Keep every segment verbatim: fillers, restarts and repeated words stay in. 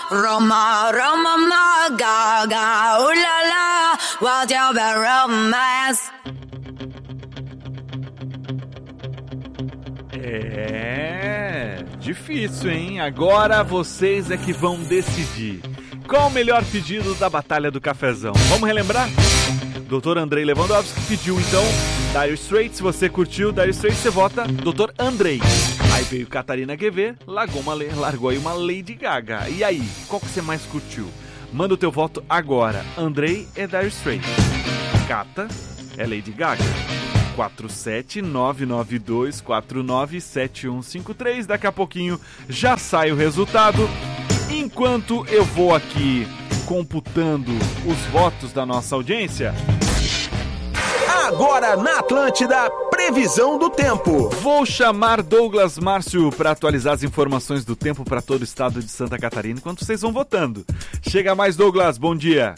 Roma, Roma, ma, gaga, ooh la la, what's your bad romance? É difícil, hein? Agora vocês é que vão decidir. Qual o melhor pedido da Batalha do Cafezão? Vamos relembrar? doutor Andrei Lewandowski pediu, então, Dire Straits. Se você curtiu Dire Straits, você vota doutor Andrei. Aí veio Catarina Guevê, largou, uma, largou aí uma Lady Gaga. E aí, qual que você mais curtiu? Manda o teu voto agora. Andrei é Dire Straits. Cata é Lady Gaga. quatro sete nove nove dois quatro nove sete um cinco três. Daqui a pouquinho já sai o resultado. Enquanto eu vou aqui computando os votos da nossa audiência. Agora na Atlântida, previsão do tempo. Vou chamar Douglas Márcio para atualizar as informações do tempo para todo o estado de Santa Catarina enquanto vocês vão votando. Chega mais, Douglas, bom dia.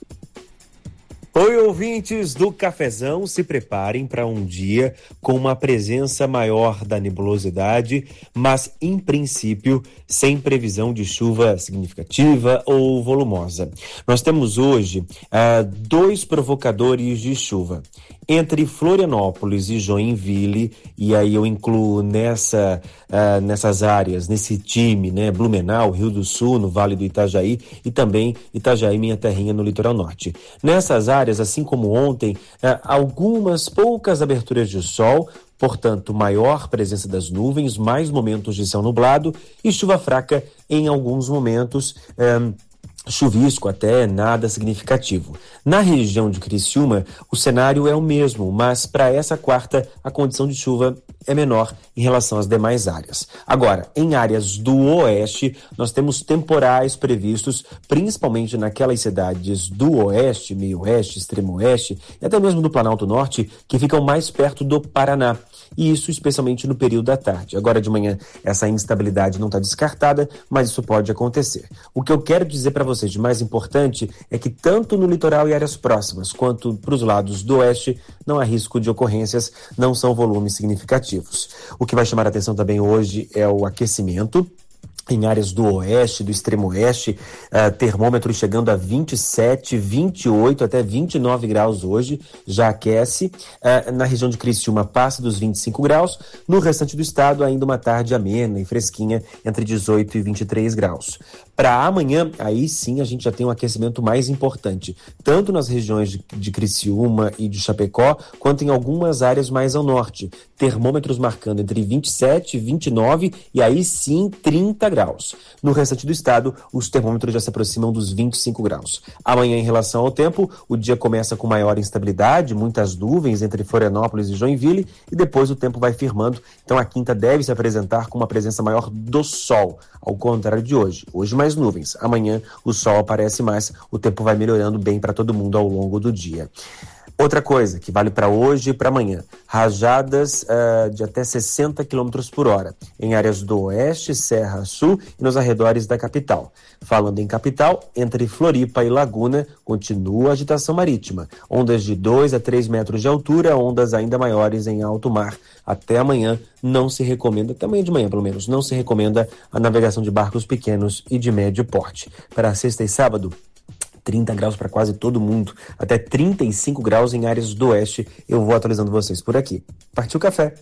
Oi, ouvintes do Cafezão, se preparem para um dia com uma presença maior da nebulosidade, mas, em princípio, sem previsão de chuva significativa ou volumosa. Nós temos hoje uh, dois provocadores de chuva. Entre Florianópolis e Joinville, e aí eu incluo nessa, uh, nessas áreas, nesse time, né, Blumenau, Rio do Sul, no Vale do Itajaí, e também Itajaí, minha terrinha, no litoral norte. Nessas áreas, assim como ontem, uh, algumas poucas aberturas de sol, portanto, maior presença das nuvens, mais momentos de céu nublado e chuva fraca em alguns momentos, um, chuvisco até, nada significativo. Na região de Criciúma, o cenário é o mesmo, mas para essa quarta a condição de chuva é menor em relação às demais áreas. Agora, em áreas do oeste, nós temos temporais previstos, principalmente naquelas cidades do oeste, meio oeste, extremo oeste e até mesmo do Planalto Norte, que ficam mais perto do Paraná. E isso especialmente no período da tarde. Agora de manhã essa instabilidade não está descartada, mas isso pode acontecer. O que eu quero dizer para vocês de mais importante é que tanto no litoral e áreas próximas, quanto para os lados do oeste, não há risco de ocorrências, não são volumes significativos. O que vai chamar a atenção também hoje é o aquecimento. Em áreas do oeste, do extremo oeste, uh, termômetros chegando a vinte e sete, vinte e oito, até vinte e nove graus hoje, já aquece. Uh, na região de Criciúma passa dos vinte e cinco graus. No restante do estado, ainda uma tarde amena e fresquinha, entre dezoito e vinte e três graus. Para amanhã, aí sim a gente já tem um aquecimento mais importante, tanto nas regiões de, de Criciúma e de Chapecó, quanto em algumas áreas mais ao norte. Termômetros marcando entre vinte e sete, vinte e nove e aí sim trinta graus. No restante do estado, os termômetros já se aproximam dos vinte e cinco graus. Amanhã, em relação ao tempo, o dia começa com maior instabilidade, muitas nuvens entre Florianópolis e Joinville, e depois o tempo vai firmando. Então a quinta deve se apresentar com uma presença maior do sol, ao contrário de hoje. Hoje mais nuvens, amanhã o sol aparece mais, o tempo vai melhorando bem para todo mundo ao longo do dia. Outra coisa que vale para hoje e para amanhã, rajadas uh, de até sessenta quilômetros por hora em áreas do oeste, Serra Sul e nos arredores da capital. Falando em capital, entre Floripa e Laguna, continua a agitação marítima. Ondas de dois a três metros de altura, ondas ainda maiores em alto mar. Até amanhã não se recomenda, até amanhã de manhã pelo menos, não se recomenda a navegação de barcos pequenos e de médio porte. Para sexta e sábado, trinta graus para quase todo mundo, até trinta e cinco graus em áreas do oeste. Eu vou atualizando vocês por aqui. Partiu café.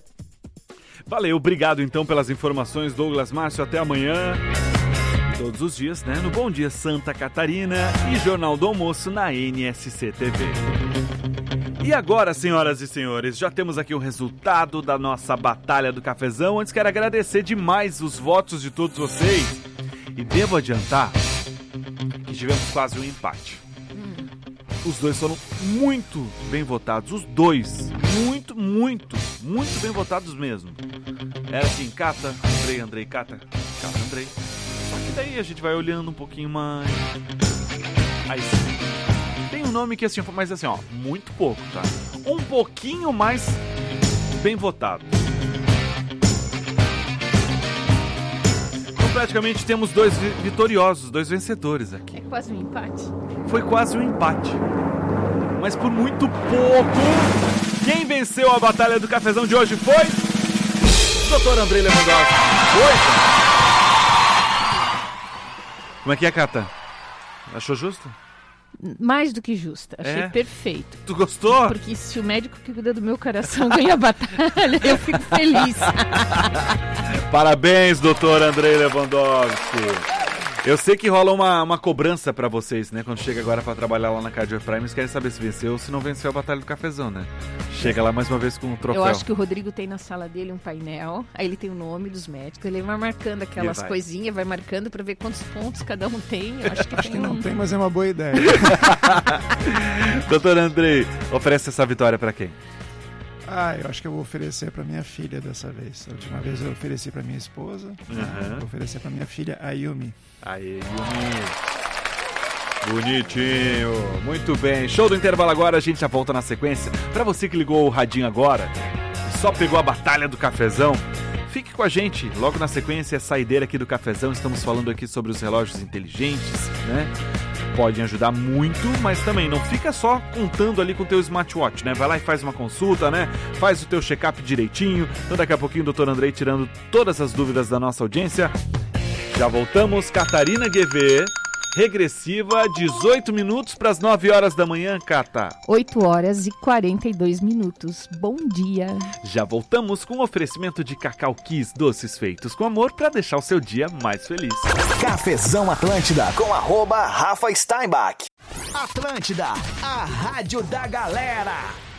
Valeu, obrigado então pelas informações, Douglas Márcio. Até amanhã, todos os dias, né? No Bom Dia Santa Catarina e Jornal do Almoço na N S C T V. E agora, senhoras e senhores, já temos aqui o resultado da nossa Batalha do Cafezão. Antes quero agradecer demais os votos de todos vocês e devo adiantar que tivemos quase um empate. Hum. Os dois foram muito bem votados, os dois, muito, muito, muito bem votados mesmo. Era assim, Cata, Andrei, Andrei, Cata, Cata, Andrei. Só que daí a gente vai olhando um pouquinho mais. Aí sim. Tem um nome que assim, mas assim, ó, muito pouco, tá? Um pouquinho mais bem votado. Praticamente temos dois vitoriosos, dois vencedores aqui. É quase um empate. Foi quase um empate. Mas por muito pouco, quem venceu a Batalha do Cafezão de hoje foi doutor Andrei Lewandowski. Foi, cara. Como é que é, Cata? Achou justo? Mais do que justa. Achei É? perfeito. Tu gostou? Porque se o médico que cuida do meu coração ganha a batalha, eu fico feliz. Parabéns, doutor Andrei Lewandowski. Eu sei que rola uma, uma cobrança pra vocês, né? Quando chega agora pra trabalhar lá na Cardio Prime, eles querem saber se venceu ou se não venceu a Batalha do Cafezão, né? Chega lá mais uma vez com um troféu. Eu acho que o Rodrigo tem na sala dele um painel, aí ele tem o nome dos médicos, ele vai marcando aquelas vai. coisinhas, vai marcando pra ver quantos pontos cada um tem. Eu acho que Acho tem que não um... tem, mas é uma boa ideia. Doutor Andrei, oferece essa vitória pra quem? Ah, eu acho que eu vou oferecer pra minha filha dessa vez. A última vez eu ofereci pra minha esposa, Uhum. vou oferecer pra minha filha, a Yumi. Aê, Yumi. Bonitinho. Muito bem. Show do intervalo agora, a gente já volta na sequência. Pra você que ligou o radinho agora e só pegou a Batalha do Cafezão, fique com a gente. Logo na sequência, a saideira aqui do Cafezão. Estamos falando aqui sobre os relógios inteligentes, né? Podem ajudar muito, mas também não fica só contando ali com o teu smartwatch, né? Vai lá e faz uma consulta, né? Faz o teu check-up direitinho. Então daqui a pouquinho o doutor Andrei tirando todas as dúvidas da nossa audiência. Já voltamos, Catarina G V, regressiva, dezoito minutos para as nove horas da manhã, Cata. oito horas e quarenta e dois minutos. Bom dia. Já voltamos com o oferecimento de Cacau Kiss, doces feitos com amor para deixar o seu dia mais feliz. Cafezão Atlântida com arroba Rafa Steinbach. Atlântida, a rádio da galera.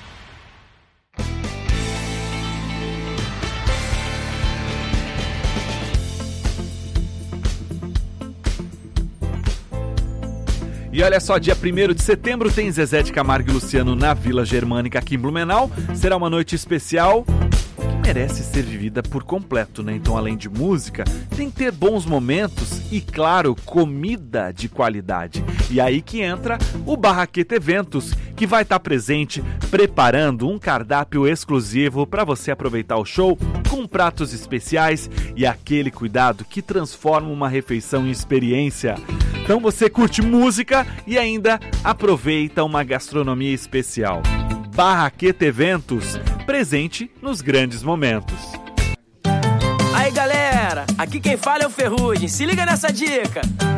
E olha só, dia primeiro de setembro tem Zezé de Camargo e Luciano na Vila Germânica aqui em Blumenau. Será uma noite especial que merece ser vivida por completo, né? Então, além de música, tem que ter bons momentos e, claro, comida de qualidade. E aí que entra o Barraqueta Eventos, que vai estar presente preparando um cardápio exclusivo para você aproveitar o show com pratos especiais e aquele cuidado que transforma uma refeição em experiência. Então você curte música e ainda aproveita uma gastronomia especial. Barraqueta Eventos, presente nos grandes momentos. Aí galera, aqui quem fala é o Ferrugem, se liga nessa dica.